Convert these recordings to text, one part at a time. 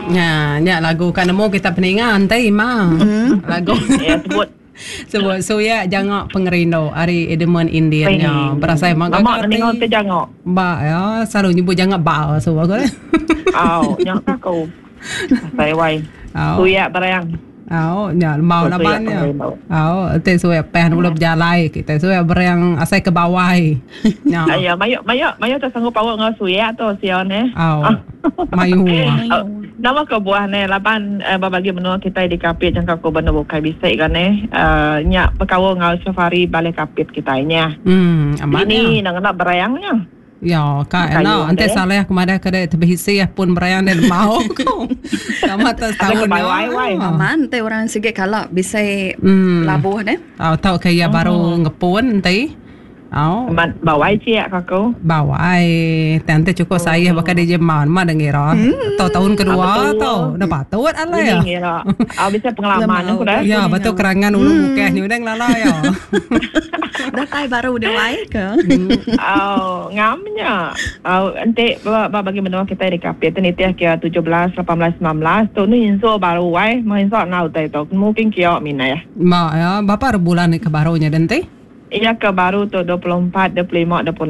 Nya lagu kan nemu kita peningan tadi mah. Lagu. Ya sebut. Sebut suya jangok pengerino ari edemen Indiannya. Berasa emang Mak ningon te jangok. Ba ya selalu nyebut jangok ba so aku. Nyok kau. Sai wai. Suya barang. Nya mau labannya. Te suya pen ulap jalai kita suya berang asai ke bawah. Nya. Ayo mayo tak sanggup bawa ngau suya tu sion Mayu. Nama ke buah ne laban bagi menua kita di kapit jangka ko benda bukai bisik kan nya pekawo ngau safari balik kapit kita nya. Aman. Ini nang nak berayangnya. Ya, kak enak. Ante salah kemada kada terbihisi pun berayang dan mau ko. Sama tas tahun aman te orang sige kalau bisa labuh deh. Tahu kayak baru ngepun ante. Bawai cia kakau. Bawai. Tante cukup saya bakal dia jeman mah dengira. Tahu tahun kedua tahu. Dah patut ala ya. Bisa pengalaman aku dah. Ya, betul kerangan ulu mukeh ni udah lala ya. Dah tai baru dia wae ke. Ngamnya. Ante bagi menua kita di kapit ni tiah kia 17, 18, 19 tu ni inso baru wae, mau inso nau tai tu. Mungkin kia mina ya. Ma ya, berapa bulan ni ke barunya dente? Iya ke baru tu 24, 25, 26.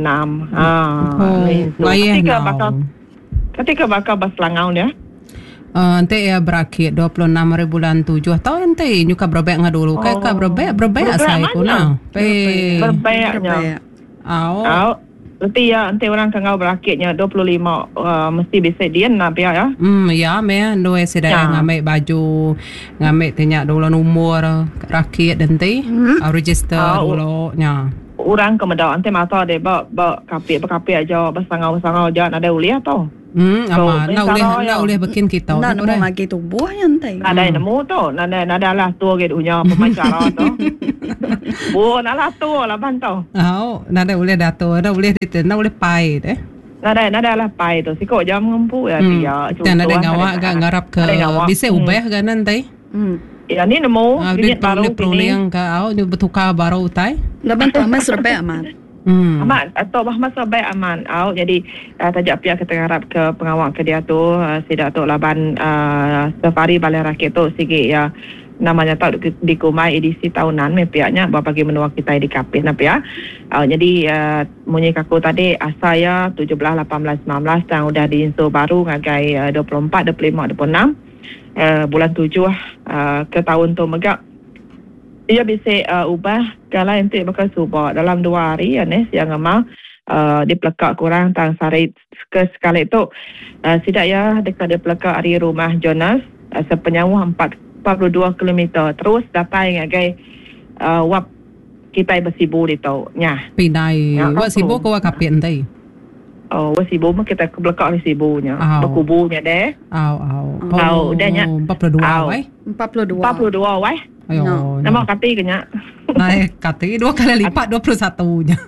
Ketika bakal berselangau ya. Ente ya berakhir 26 hari bulan 7 atau ente nyuka berbek nga dulu. Kayak berbek saya ku na. Berbeknya. Berarti ya ente orang kangau berakhirnya 25 mesti bisa dia nak ya. Ya me dua sedaya ngambil baju, ngambil tanya dulu nomor rakyat ente, register dulu nya. Orang kemudian ente masa de ba kapit aja basangau aja ada uliah tau. Nak boleh bikin kita. Nak nemu lagi tubuh yang tay. Ada nemu tu, nada lah tu gitu punya pemacara tu. Bu, nada tu lah bantau. Nada boleh dato, nada boleh itu, nada boleh pai deh. Nada lah pai tu. Siko jam ngempu ya dia. Dan ada ngawak gak ngarap ke bisa ubah kan nanti. Ya ni nemu unit baru ini. Yang kau ni bertukar baru tay. Laban tu mas serba aman. Aman atau masa baik aman jadi tajak pihak kita harap ke pengawal ke dia tu sidak tu laban safari balai rakyat tu sikit ya namanya tak dikumai edisi tahunan pihaknya bagi menua kita di kapit ya. Jadi munyi kaku tadi saya 17 18 19 yang udah diinso baru ngagai 24 25 26 bulan 7 ke tahun tu megak. Ia bisa ubah kalau ente bakal subah dalam 2 hari ya yang amal dipelekak kurang tang sari ke sekali itu sidak ya dekat dipelekak hari rumah Jonas sepenjauh 42 km terus datai ngagai wap kita bersibu di tau nya pinai wap sibu ko kapit ente wasibu mah kita kebelakang di sibunya berkubunya deh udahnya 42 wai 42 wai. Ayo, nama kati kenya. Naik kati 2 kali lipat 21-nya.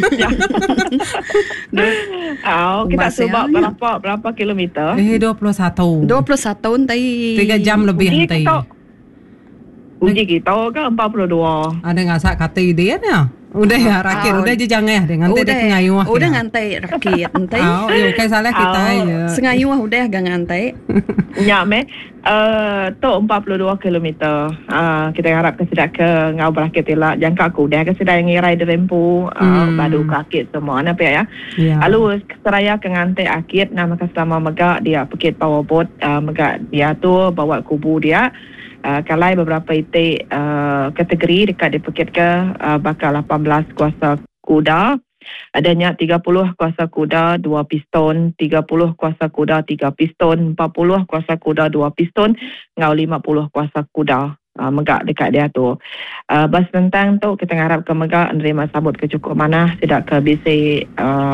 Kita coba berapa kilometer? 21 tadi 3 jam lebih nanti. Uji kita kan 42. Ada ngasak kati dia nya. Udah ya rakyat udah je jangan ya dengan teh ngayuh. Udah ngantai rakyat entai. Kayak salah kita ya. Sengayuh udah gang ngantai. Nya me tu 42 km. Kita harap ke sidak ke ngau berakhir tila jangka aku dah ke sidak ngirai derempu badu kakit semua apa ya. Lalu seraya ke ngantai akit nama selama megak dia pekit powerboat megak dia tu bawa kubu dia. Kalai beberapa itik kategori dekat di Phuket ke bakal 18 kuasa kuda, adanya 30 kuasa kuda 2 piston, 30 kuasa kuda 3 piston, 40 kuasa kuda 2 piston, ngau 50 kuasa kuda megak dekat dia tu. Bas tentang tu kita harap ke megak menerima sambut ke cukup mana tidak ke bisi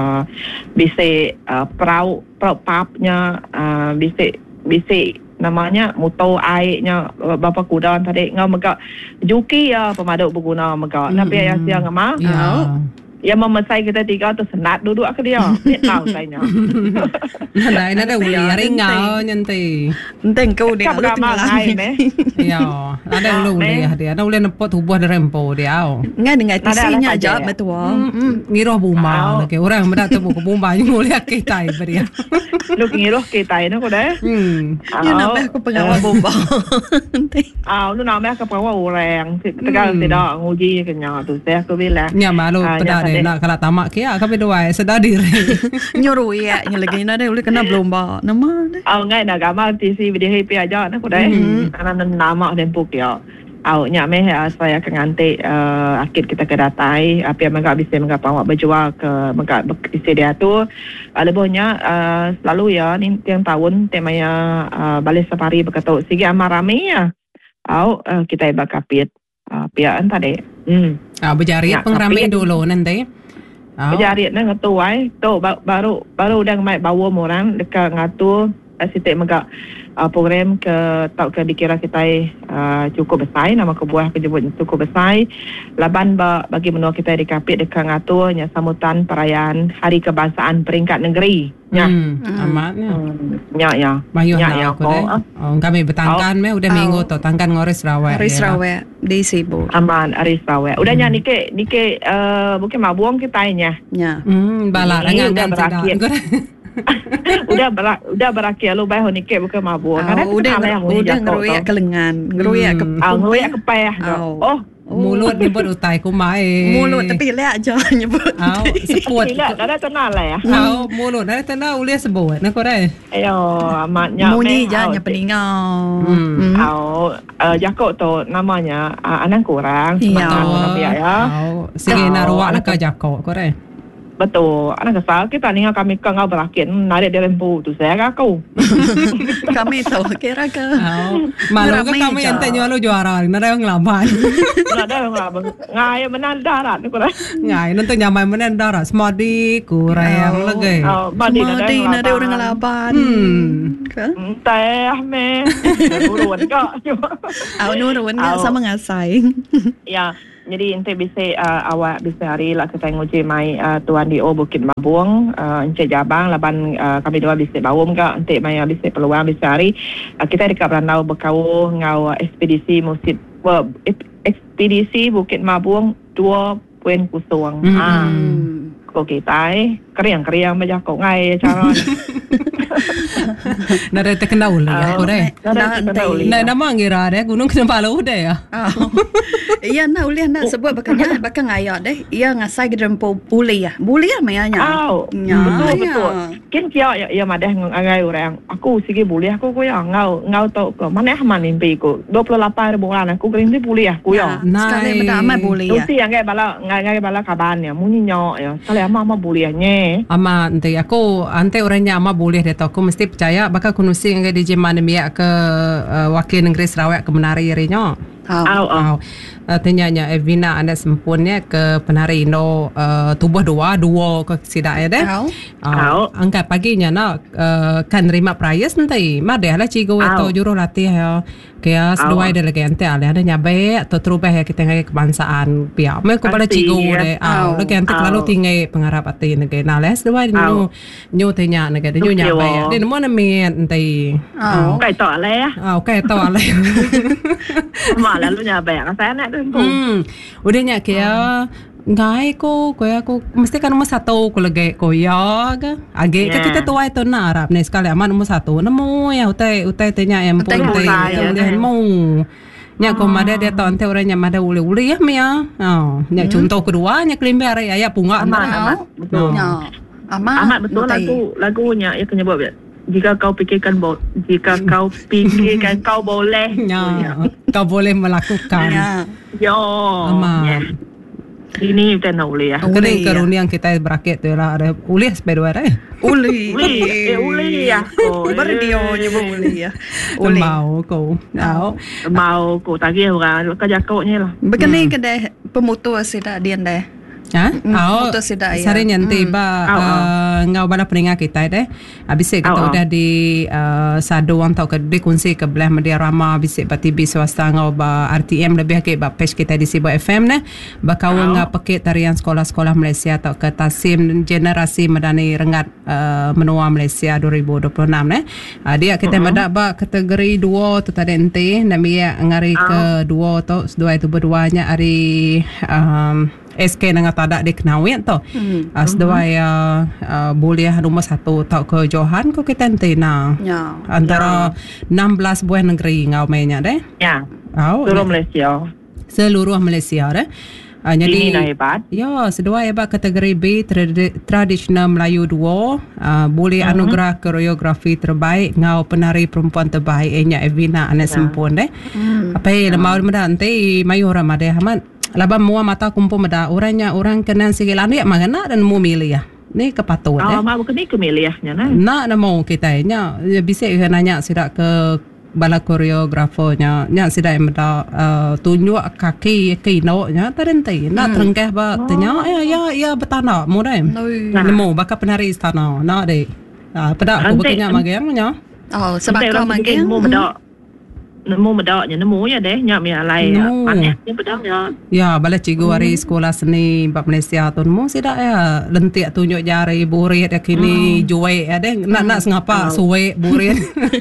perahu papnya bisi namanya motor airnya bapa kuda tadi ngau megak juki ya pemaduk berguna megak napi ya siang ngama yang memesai kita 3 tu senat duduk ke dia. Dia tahu saya. Nah, ada uli ringau nyantai. Enteng kau dia Kau beramal ngai Ya, ada uli dia. Ada uli nepot tubuh ada rempo dia. Ngai dengan tisinya aja betul. Ngiroh buma lagi. Orang mendak tu buku buma yang uli kita beria. Lu ngiroh kita ini kau dah. Ya nak aku pengawal bomba. Lu nak aku pengawal orang. Tegal tidak nguji kenyang tu. Saya aku bilang. Ya malu pada nak kalau tamak kia kami dua sedar diri. Nyuruh ya lagi nak ada uli kena bomba. Nama. Ngai nak gambar tisi video happy aja nak kau dah. Anak nama dan puk dia. Nya meh saya akan nganti akid kita kedatai apa yang mereka bisa mereka bawa berjual ke mereka isi dia tu lebihnya selalu ya ni tiang tahun temanya balik safari berkata sigi amar rame ya kita iba kapit pihak tadi berjari pengrame dulu nanti berjari nang ngatuai tu baru udah mai bawa orang dekat ngatu sitik mereka program ke tau ke dikira kita cukup besar nama kebuah penyebut cukup besar laban bagi menua kita di kapit dekat ngaturnya sambutan perayaan Hari Kebangsaan peringkat negeri nya amatnya ya mayuh aku deh kami bertangkan udah minggu tu tangkan ngoris rawat di Sibu aman aris rawat udah nya nike bukan mabuang kita nya balak dengan berakhir udah berakhir lu bayar nike bukan mabuk udah ngeroyak kelengan ngeroyak ke payah mulut nyebut utai ku mai mulut tapi lek aja nyebut sebut ada tenang lah ya mulut ada tenang ulia sebut nak kau dah ayo amatnya muni jangan peningau jakok tu namanya anak kurang betul ya sige naruak nak jakok kau dah betul. Anak kesal kita ni kami kau berakhir narik dia rempu tu saya kau. Kami tahu kira ke. Malu ke kami yang tanya lu juara, nada yang lamban. Nada yang lamban. Ngai menan darat ni kau. Ngai nanti nyamai menan darat. Smadi kurang lagi. Smadi nada orang lamban. Teh me. Nuruan kau. Nuruan kau sama ngasai. Ya. Jadi ente bisa awak bisa hari lah kita nguji mai Tuan Dio Bukit Mabung Encik Jabang laban kami dua bisa bawum ke ente mai bisa peluang bisa hari kita dekat Berandau berkau ngau ekspedisi ekspedisi Bukit Mabung 2.0 kok kita keriang macam kok ngai cara nada terkenal lah aku deh nama ngira deh gunung Kinabalu deh ya iya nak uliah nak sebut bakanya bakang ayat deh ia ngasai gedempo uliah mayanya betul kan kia ya madah ngai orang aku sigi buliah aku ya ngau tau ke mana mimpi ku 28 bulan aku gerinti buliah ku ya sekali benda amat buliah tu yang ngai bala kaban ya munyo ya sekali ama buliahnya ama nanti aku ante orangnya ama buliah dia aku mesti percaya bakal kunusi ngai di Jerman dia ke wakil negeri Sarawak ke menari rinyo tanyanya Evina anda sempunnya ke penari Indo tubuh dua ke sidak ya deh angkat paginya nak kan terima prize nanti madeh lah cigo atau juru latih ya kaya sedua ada lagi ante ada nyabe atau terubah ya kita ngai kebangsaan pihak mereka pada cigo deh lagi ante lalu tinggal pengharap ati ngai nah les sedua nyu tanya ngai nyu nyabe ya dia mana min nanti kai to ale ya kai to ale malah lu nyabe saya nak udahnya kaya ngai ko aku mesti kan nomor 1 ko lagi ko ya age kita tua itu narap nih sekali aman nomor 1 nemu ya utai tanya yang pun kemudian mau nya ko mada dia tahu ante orangnya mada uli ya mia nya contoh kedua nya kelimber ya bunga amat betul amat betul lagunya ya penyebab jika kau pikirkan kau boleh kau boleh melakukan aman ini kita nak uli ya kering kerunian kita berakit tu lah ada uli sepeda ada uli ya berdio nyebut uli ya mau kau tadi orang kerja kau ni lah begini kedai pemutus tidak dia deh Motor sidak ya. Sari nanti ngau bala pendengar kita deh. Bisik kita udah di sadu orang tau ke dikunci ke belah media rama bisik ba TV swasta ngau ba RTM lebih ke ba page kita di Sibu FM ne. Ba kawang pakai tarian sekolah-sekolah Malaysia tau ke Tasim generasi medani rengat menua Malaysia 2026 ne. Dia kita medak ba kategori 2 tu tadi ente namanya ngari ke 2 tu 2 itu berduanya hari SK dengan tadak di Kenawit tu. Sedua boleh nombor 1 tau ke Johan ko kita entina. Antara 16 buah negeri ngau mainnya deh. Ya. Seluruh Malaysia. Seluruh Malaysia deh. Jadi hebat. Ya, sedua hebat kategori B tradisional Melayu 2 boleh anugerah koreografi terbaik ngau penari perempuan terbaik Enya Evina Anet Sempun deh. Apa lemau meda nanti mayu orang made Ahmad. Laba mua mata kumpul meda orang kenan sikit lanu ya magana dan mu milih ya. Ni kepatut mau ke ni ke milihnya nah. Nak mau kita nya bisa nanya sidak ke bala koreografernya nya sidak meda tunjuk kaki kino nya terenti nak terengkeh ba tanya ya betana mu deh. Nemu bakal penari istana nak deh. Pedak aku bekenya magang nya. Sebab kau magang nemu medaknya nemu ya deh nyak mi alai banyak yang pedangnya ya bala cikgu hari sekolah seni bab Malaysia tu nemu sidak ya lentik tunjuk jari burit ya kini juai ya deh nak sengapa suwe burit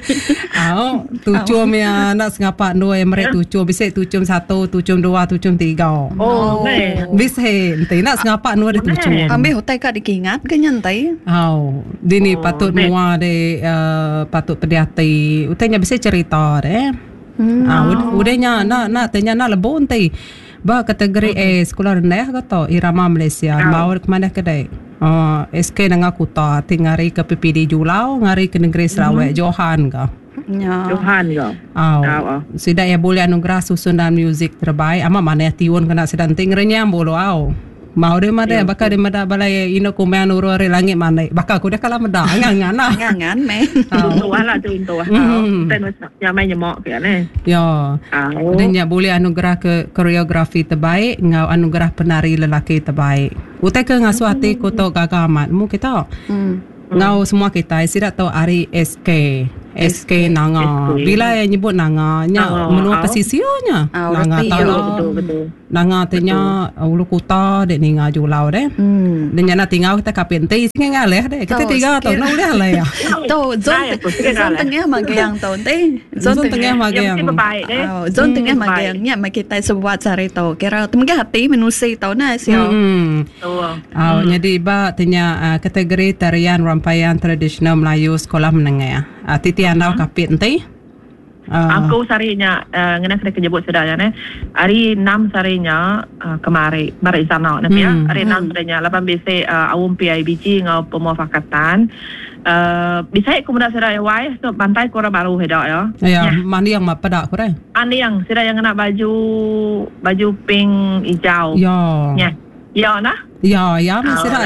tucum ya nak sengapa dua yang merek tucum bisa tucum 1 tucum 2 tucum 3 bisa ente nak sengapa dua dia tucum ambil hotai kak dikingat ke nyantai dini patut mua de patut pediati utanya bisa cerita deh. Udahnya nak tanya nak lebon teh. Ba kategori sekolah rendah kata irama Malaysia. Mau ke mana kedai? SK dengan Kuta tingari ke PPD Julau, ngari ke negeri Sarawak Johan ke. Johan ke. Sudah ya boleh anugerah susunan muzik terbaik. Ama mana tiun kena sedang tingrinya bolo mau dia mana bakal dia mada balai ino kumen urure langit mana bakal aku dah kalah meda ngangan me tu lah ten nyamai nyemok ke ne ya dia boleh anugerah ke koreografi terbaik ngau anugerah penari lelaki terbaik utai ke ngasuati koto gagamat mu kita ngau semua kita sidak tahu hari SK nanga bila yang nyebut nanga nya menua pesisionya nanga betul nanga tanya ulu kuta dek ninga julau deh dan nyana tinggal kita kapente singa ngaleh deh kita tiga tahun nak boleh lah ya tu zon tengah magang tahun teh zon tengah magang zon tengah magang nya kita sebuat cari tahu kira tengah hati menusi tahun na sio jadi ba tanya kategori tarian rempaian tradisional Melayu sekolah menengah titi andau kapit ente aku sarinya ngena kena kejebut sedaya ne hari 6 sarinya kemari sana ne ya hari 6 sarinya 8 BC awum PIBG ngau pemufakatan bisa aku muda sedaya wai so bantai kora baru heda ya mandi yang pada aku deh ani yang sedaya yang kena baju pink hijau ya nah ya masih dah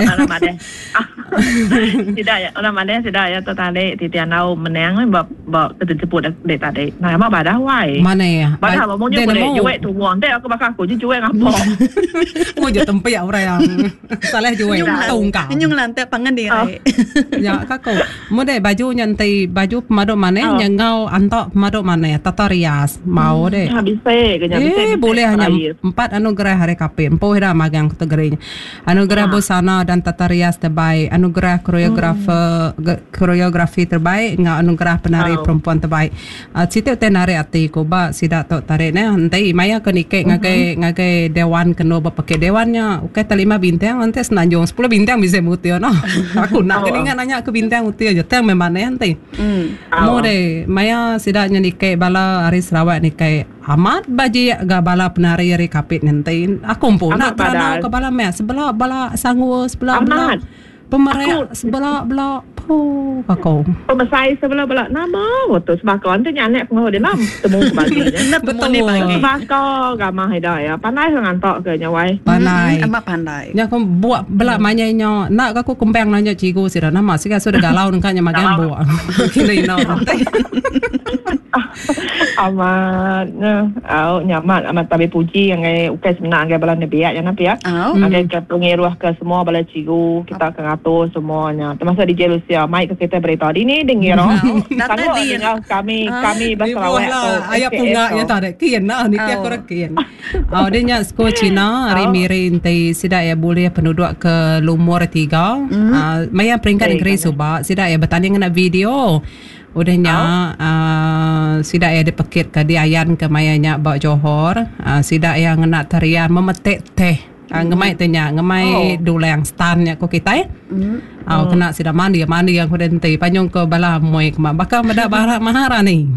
tidak ya orang mana tidak ya tadi titian au menang bawa terjemput dek tadi nah emang badah wai mana ya badah mau je boleh jual tu wang dek aku bakal aku jual ngapa mau je tempat ya orang yang salah jual tungkang nyung lantai pangan dia ya kakak mau deh baju nyantai baju pemaduk mana yang ngau antok pemaduk mana tata rias mau deh bisa boleh hanya 4 anugerah hari kapit empoh dah magang kategorinya anugerah busana dan tata rias terbaik anugerah koreografi terbaik ngau anugerah penari perempuan terbaik situ tenari ati ko ba sidak tok tarik ne nanti maya ke nikek ngagai dewan kena pakai dewannya oke 5 bintang nanti senanjung 10 bintang bisa muti no aku nak keningan nanya ke bintang muti aja tang memang nanti mau deh maya sidaknya nikek bala hari Sarawak nikek amat baji ga bala penari hari kapit nanti aku pun nak teranau ke bala me sebelah bala sanggup sebelah pemeraya sebelah kakau pemasai sebelah nama waktu sebakon tu nyanek pengaruh dia nam temu sebagainya betul sebakon gamah hidayah ya pandai ngantok ke nyawai amat pandai nya aku buat belak manyanya nak aku kembang nanya cikgu sira nama sika sudah galau nengkanya magang buat kini no Amat nyaman amat tabi puji ngai ukai sebenar ngai balan biak ya napi ya. Ngai ke pengeruah ke semua bala cigu kita akan atur semuanya. Termasuk DJ Lucia mai ke kita beritahu ini dengar. Kalau dengar kami Sarawak tu ayah punggaknya tak ada kian lah ni tiap orang kian. Dia nya sekolah Cina hari mirin tei sida ya boleh penduduk ke lumur 3. Maya peringkat negeri Subak sida ya bertanding nak video. Udahnya sida ya dipekit ke diayan ke mayanya bawa Johor. Sida ya nak tarian memetik teh. Ngemai tanya ngemai dulu yang stannya ko kita ya. Kena sida mandi yang ko dente panyong ko bala moy kema bakal meda bahara mahara ni.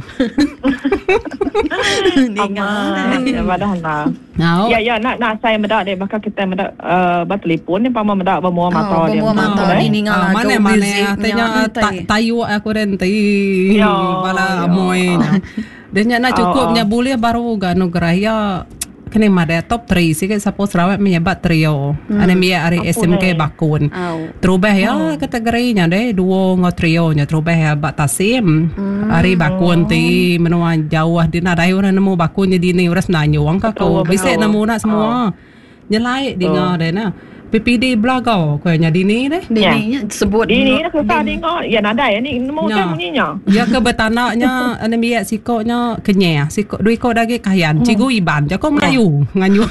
Ya padahal Ya nak saya meda deh bakal kita meda telefon ni pama meda bawa motor dia. Ini ngala mana tanya tayu aku dente bala moy. Dia nak cukupnya boleh baru ganu geraya kena mada top 3 sikit suppose Sarawak menyebat trio. Ana mia ari SMK Bakun. Terubah ya kategorinya deh duo ngo trio nya terubah ya batasim. Ari Bakun ti menua jauh di nadai orang nemu Bakunnya di ni uras nanyuang ka ko. Bisa nemu nak semua. Nyelai di ngade na. PPD blogger ko nya di ni deh. Di ni sebut di ni susah dengar. Ya nadai ni nemu kan bunyinya. Ya ke betanaknya ana mia sikoknya kenyah. Sikok dui ko dagi kayan. Cigu Iban jako Melayu nganyu.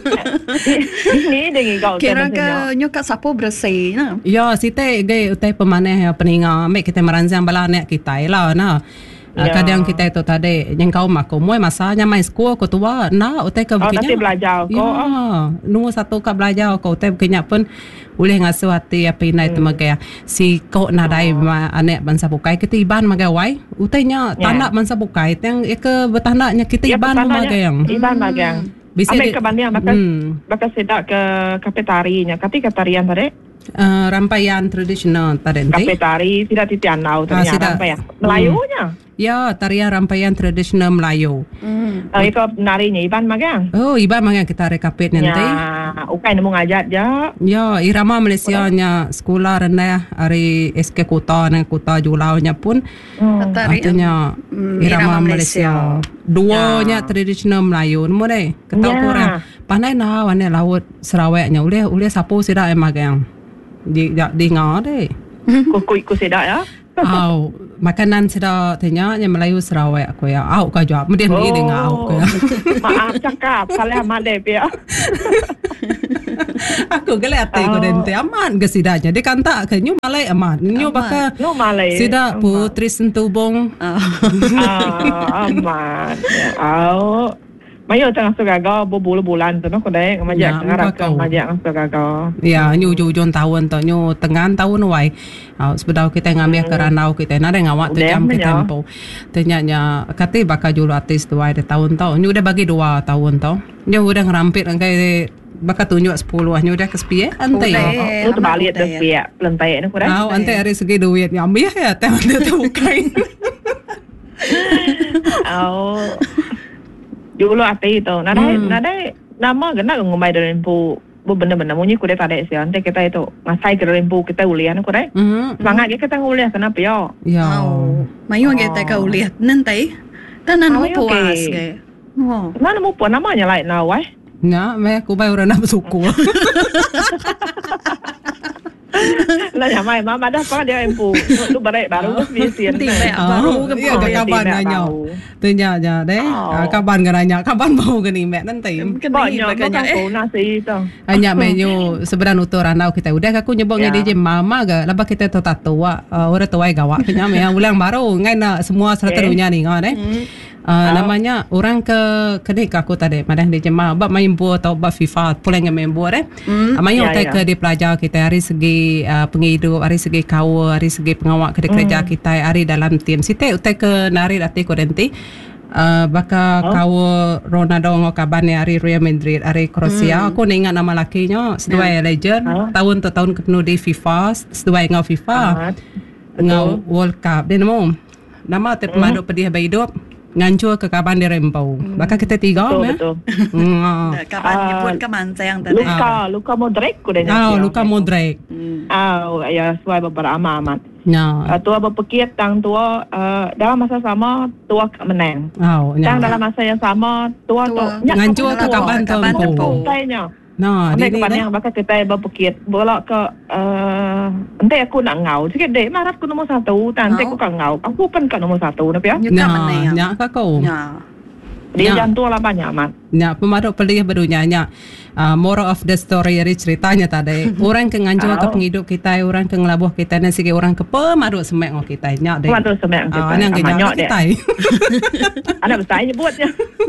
Ini dengar kau. Kira ke nyoka sapo bersih na. Ya site ge utai pemaneh peninga mek kita merancang bala nek kita lah na. Kadang kita itu tadi yang kau maku moi masanya main sekolah ko tua na utai ke begini. Nanti belajar ko. Nu satu ka belajar ko utai begini pun boleh ngasuh hati apa ini itu magaya si ko nadai anek bangsa bukai kita iban magawai utainya tanak bangsa bukai yang ke betanaknya kita iban magayang. Iban magayang. Bisa ke banding bakal sedak ke kapetarinya. Ketika tarian tadi rampayan tradisional tadi. Kapetari tidak titianau ternyata rampayan. Melayunya. Ya, tarian rampayan tradisional Melayu. Itu narinya Iban magang. Oh, Iban magang kita rekapit nanti. Ya, ukai nemu ngajak je. Ya, irama Malaysia nya sekolah rendah hari SK Kota dan Kota Julau nya pun artinya irama Malaysia. Duonya tradisional Melayu. Nemu deh. Ketahu korang. Panai na wane laut Sarawaknya. Ule sapu sidak magang. Di ngah deh. Ku sidak ya. Makanan sudah tanya yang Melayu Sarawak aku ya. Kau jawab. Kemudian ni dengar aku ya. Maaf cakap. Salah malep ya. Aku gelat ko dente aman ke sidanya. Dia kan tak ke nyu malai aman. Nyu bakal sida putri sentubong. Aman. Mayo tengah segagal bulan tu no kodai ngajak ngarap ke ngajak segagal. Ya nyu jujun tahun tu nyu tengah tahun wai. Sebedau kita ngambil keranau kita nada ngawak tu jam kita tempo. Ternyata kata bakal julu artis tu wai tahun tu. Nyu udah bagi 2 tahun tu. Nyu udah ngerampit angkai bakal tunjuk 10 nyu udah ke sepia antai. Tu balik tu sepia lentai ni kurang. Antai hari segi duit ngambil ya teh tu bukai. Dulu ati itu, nadai nama kena ngomai dari lembu, benar-benar munyi kuda tadi sih. Nanti kita itu ngasai ke lembu kita ulian kuda. Semangat kita ulian kenapa ya? Ya. Mayu kita ke ulian nanti, kan anu puas ke? Mana mau puas namanya lain nawai? Ya, aku bayar orang suku. Lah ya mai mama dah pa dia empu. Tu baru visian. Baru ke kapan nanya. Tanya aja deh. Kapan nanya? Kapan mau ke ni mek nanti? Banyak nasi itu. Hanya menu sebenarnya uturan tau kita udah aku nyebutnya DJ mama ke labak kita tu tatua orang tua gawak kenya me ulang baru ngai semua seraterunya ni ngah namanya orang ke kedik aku tadi madah di jemaah bab main buah atau bab FIFA pulang yang main buah main utai ke di pelajar kita hari segi penghidup hari segi kawa hari segi pengawak kerja kita hari dalam tim site utai ke nari dati ko denti baka kawa Ronaldo ngokaban hari Real Madrid hari Croatia aku ingat nama lakinya sesuai legend tahun kepenuh di FIFA sesuai ngau FIFA ngau World Cup dia nama terpadu pedih hidup ngancur ke kaban di Rempau. Maka kita 3 ya. Betul. Kaban nyebut ke mancang tadi. Luka Modric ko din. Luka Modric. Ya sesuai beberapa amat. Tua berpikir tang tua dalam masa sama tua menang. Tang dalam masa yang sama tua ngancur ke kapan tempoh. Ambil kepada yang bakal kita berpikir bolak ke nanti aku nak ngau sikit dek marah aku nombor 1 nanti aku kan ngau aku pun kat nombor 1 tapi ya nyak kakau dia jangan tua lah banyak amat pemaduk pelih berdunia moral of the story dari ceritanya tadi orang ke nganjur ke penghidup kita orang ke ngelabuh kita dan sikit orang ke pemaduk semek ngok kita nyak dek pemaduk semek kita anak ke nyok kita anak besar nyebutnya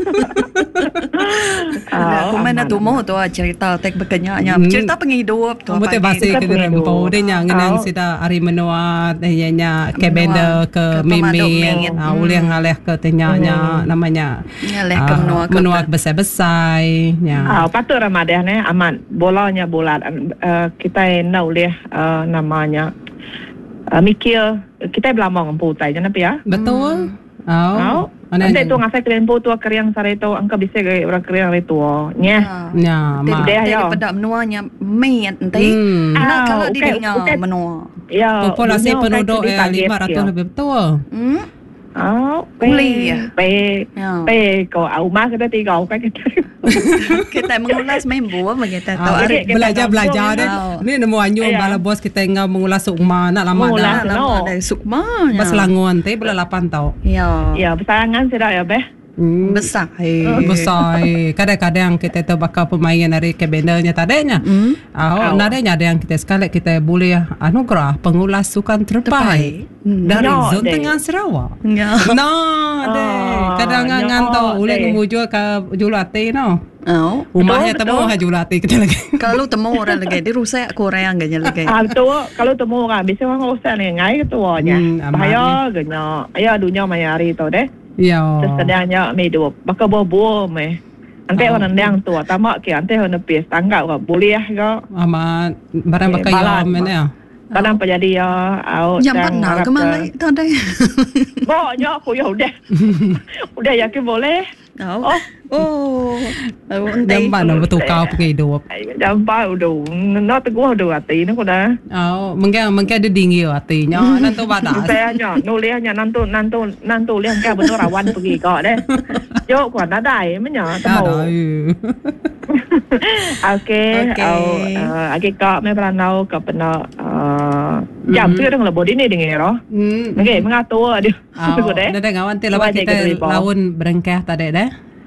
aku mana tu mau tu cerita tek bekenyaknya cerita penghidup tu betul bahasa ke rempo dia ngenang sida hari menua nya ke benda ke mimin uliang ngaleh ke tenyanya namanya ngaleh ke menua besar-besar nya patut Ramadan aman bolanya bola kita nak lihat namanya mikir kita belamang putai jangan ya betul nanti tu ngasai kelempo tu keriang sare tu angka bisa ke orang keriang itu nya dia ya pada menuanya met nanti kalau dia menua populasi penduduk 500 lebih betul kau rumah kita 3 kan kita mengulas main buah kita tahu belajar deh ni nemu anyu bala bos kita ngau mengulas sukma nak lama dah sukma Selangor nanti bela 8 tahun ya besangan sudah ya besar kadang-kadang kita tu bakal pemain dari kebendernya tadinya nadanya ada yang kita sekali kita boleh anugerah pengulas sukan terbaik dari zon tengah Sarawak kadang ngantau boleh ngemujul ke julati rumahnya temu julati kita lagi kalau temu orang lagi dia rusak Korea ganya lagi kalau temu orang bisa orang rusak ni ngai ketuanya bahaya ganya ayah dunia mayari tu deh sesedangnya hidup bakal buah nanti orang yang tua tamak ke nanti orang pes tanggap ke boleh ke amat barang bakal yam mana kadang penjadi yang pernah ke mana tadi pokoknya aku ya udah yakin boleh jamban betul kau penghidup jamban udah nak teguh udah hati ni kuda mungkin ada tinggi hatinya nanti badas saya nulisnya nanti lihat kan betul rawan pergi kau deh yo kuat ada mana tahu okey kau memang nau kau pernah jam tu orang lebih ini dengan roh okey mengatur dia dah ngawan tu lepas kita lawan berengkah tadi dah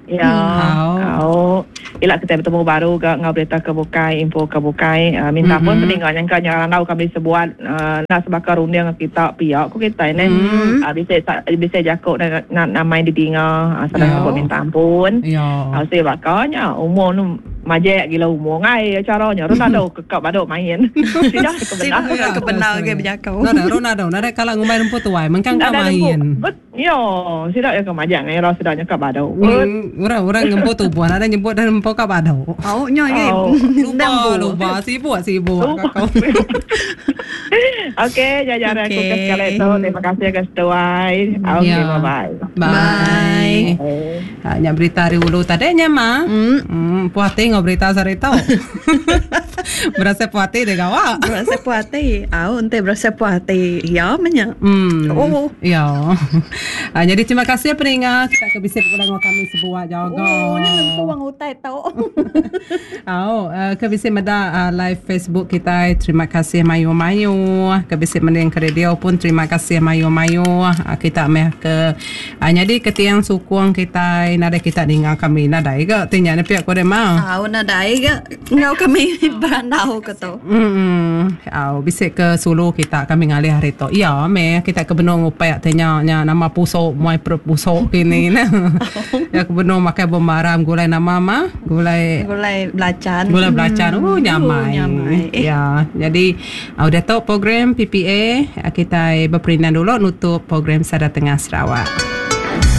Ilak kita bertemu baru ngau berita kebukai info kebukai minta pun peninggal yang nyarandau kami sebuat nak sebakar undang kita pihak ku kita ni bisa jakuk nak main di tinggal sedang aku minta ampun saya bakarnya umur nu majek gila umur ngai caranya Ronaldo kekap badok main tidak kebenar ke berjakau Ronaldo nak kalau main rumput tuai mengkang kau main tidak ya kemajak ngai ro sedanya kap badok orang ngemput tu buan ada nyebut dan empok kap badok lupa sibuk kakau okey jajaran aku sekali tu terima kasih atas tuai okey bye hanya berita hari ulu tadinya puas tengok berita sore tu berasa puas hati deh kawan berasa puas hati ente berasa puas hati ya menya jadi terima kasih pendengar kita kebisik ulang kami sebuah jaga jangan tuang utai tau kebisik meda live Facebook kita terima kasih mayu-mayu kebisik mendeng ke radio pun terima kasih mayu-mayu kita meh ke jadi ketiang sukung kita nada kita dengar kami nada ke tanya pihak ko demang nada ke ngau kami berandau ke tu bisik ke Sulu kita kami ngalih hari tu meh kita ke benong upaya tanya nama pusok muai pusok kini ya ke benong makai bombaram gulai nama gulai belacan nyamai jadi udah tahu program PPA kita berperindah dulu nutup program Sada Tengah Sarawak.